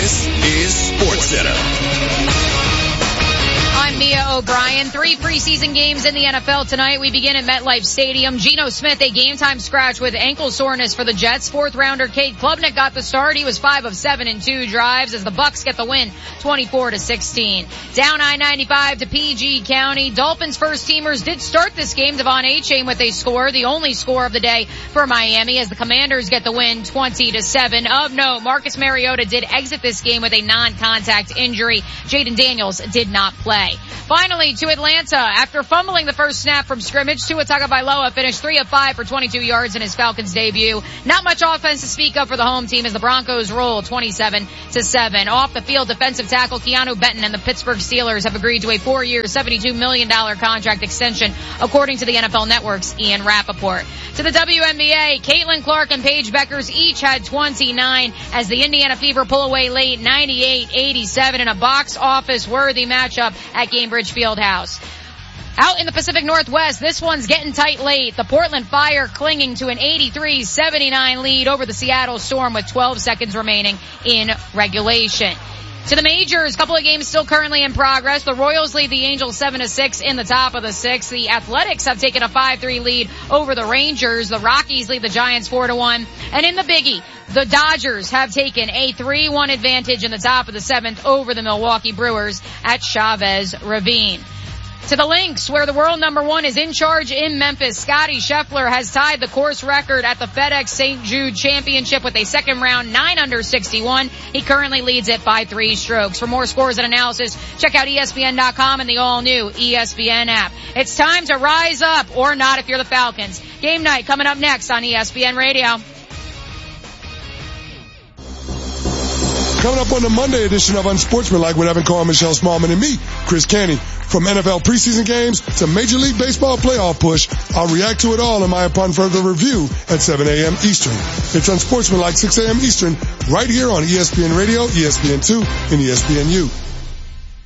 This is SportsCenter. I'm Mia O'Brien. 3 preseason games in the NFL tonight. We begin at MetLife Stadium. Geno Smith, a game-time scratch with ankle soreness for the Jets. 4th-rounder Cade Klubnik got the start. He was 5 of 7 in 2 drives as the Bucs get the win, 24-16. Down I-95 to PG County. Dolphins first-teamers did start this game. Devon Achane with a score, the only score of the day for Miami, as the Commanders get the win, 20-7. Of note, Marcus Mariota did exit this game with a non-contact injury. Jaden Daniels did not play. Finally, to Atlanta. After fumbling the first snap from scrimmage, Tua Tagovailoa finished 3 of 5 for 22 yards in his Falcons debut. Not much offense to speak of for the home team as the Broncos roll 27-7. Off the field, defensive tackle Keanu Benton and the Pittsburgh Steelers have agreed to a 4-year, $72 million contract extension, according to the NFL Network's Ian Rappaport. To the WNBA, Caitlin Clark and Paige Beckers each had 29 as the Indiana Fever pull away late 98-87 in a box office worthy matchup at Gainbridge Fieldhouse. Out in the Pacific Northwest, this one's getting tight late. The Portland Fire clinging to an 83-79 lead over the Seattle Storm with 12 seconds remaining in regulation. To the majors, a couple of games still currently in progress. The Royals lead the Angels 7-6 in the top of the 6th. The Athletics have taken a 5-3 lead over the Rangers. The Rockies lead the Giants 4-1. And in the biggie, the Dodgers have taken a 3-1 advantage in the top of the 7th over the Milwaukee Brewers at Chavez Ravine. To the Lynx, where the world number 1 is in charge in Memphis. Scotty Scheffler has tied the course record at the FedEx St. Jude Championship with a second round 9 under 61. He currently leads it by 3 strokes. For more scores and analysis, check out ESPN.com and the all-new ESPN app. It's time to rise up, or not if you're the Falcons. Game night coming up next on ESPN Radio. Coming up on the Monday edition of Unsportsmanlike with Evan Carr, Michelle Smallman, and me, Chris Canty. From NFL preseason games to Major League Baseball playoff push, I'll react to it all in my upon further review at 7 a.m. Eastern. It's Unsportsmanlike 6 a.m. Eastern, right here on ESPN Radio, ESPN2, and ESPNU.